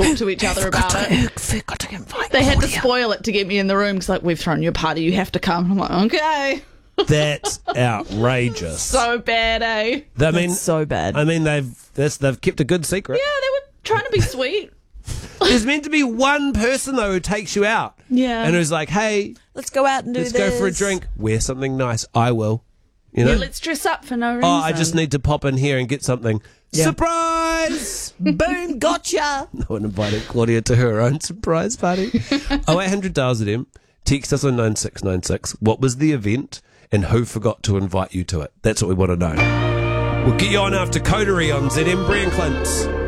talk to each other about it. Forgot to invite They had to Claudia. spoil it to get me in the room because, like, we've thrown you a party, you have to come. I'm like, okay. That's outrageous. So bad, eh? I mean, So bad. I mean, they've kept a good secret. Yeah, they were trying to be sweet. There's meant to be one person though who takes you out. Yeah. And who's like, hey, Let's go out and do let's this. go for a drink. Wear something nice. I will. You know? Yeah, let's dress up for no reason. Oh, I just need to pop in here and get something. Yeah. Surprise! Boom, gotcha. No one invited Claudia to her own surprise party. 0800 Dials at M. Text us on 9696. What was the event and who forgot to invite you to it? That's what we want to know. We'll get you on after Coterie on ZM Brian Clint.